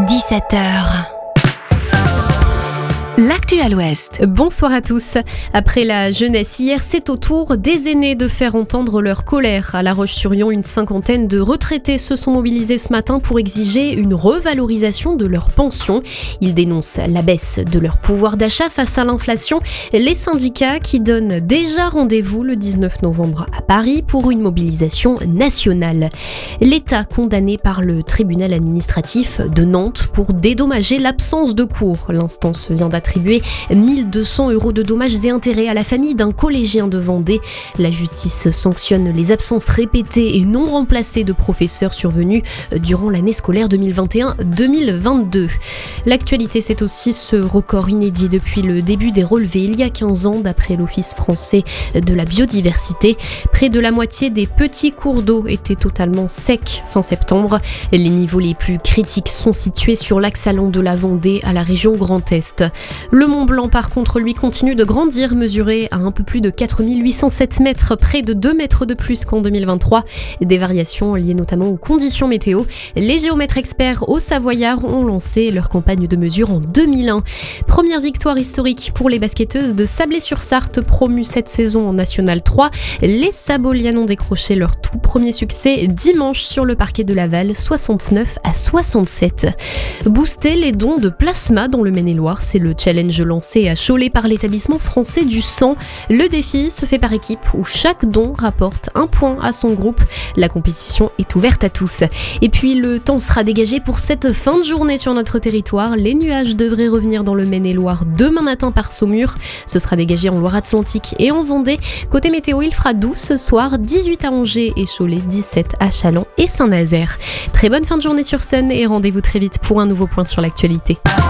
17h. L'actu à l'Ouest. Bonsoir à tous. Après la jeunesse hier, c'est au tour des aînés de faire entendre leur colère. À La Roche-sur-Yon, une cinquantaine de retraités se sont mobilisés ce matin pour exiger une revalorisation de leur pension. Ils dénoncent la baisse de leur pouvoir d'achat face à l'inflation. Les syndicats qui donnent déjà rendez-vous le 19 novembre à Paris pour une mobilisation nationale. L'État condamné par le tribunal administratif de Nantes pour dédommager l'absence de cours. L'instance vient d'attribuer 1 200 € de dommages et intérêts à la famille d'un collégien de Vendée. La justice sanctionne les absences répétées et non remplacées de professeurs survenus durant l'année scolaire 2021-2022. L'actualité, c'est aussi ce record inédit depuis le début des relevés il y a 15 ans, d'après l'Office français de la biodiversité. Près de la moitié des petits cours d'eau étaient totalement secs fin septembre. Les niveaux les plus critiques sont situés sur l'axe allant de la Vendée à la région Grand Est. Le Mont Blanc, par contre, lui, continue de grandir, mesuré à un peu plus de 4807 mètres, près de 2 mètres de plus qu'en 2023. Des variations liées notamment aux conditions météo. Les géomètres experts au Savoyard ont lancé leur campagne de mesure en 2001. Première victoire historique pour les basketteuses de Sablé-sur-Sarthe, promues cette saison en National 3. Les Sabolianes ont décroché leur tout premier succès dimanche sur le parquet de Laval, 69-67. Booster les dons de plasma dans le Maine-et-Loire, c'est le challenge lancé à Cholet par l'établissement français du sang. Le défi se fait par équipe où chaque don rapporte un point à son groupe. La compétition est ouverte à tous. Et puis le temps sera dégagé pour cette fin de journée sur notre territoire. Les nuages devraient revenir dans le Maine-et-Loire demain matin par Saumur. Ce sera dégagé en Loire-Atlantique et en Vendée. Côté météo, il fera doux ce soir, 18 à Angers et Cholet, 17 à Châlons et Saint-Nazaire. Très bonne fin de journée sur Sun et rendez-vous très vite pour un nouveau point sur l'actualité.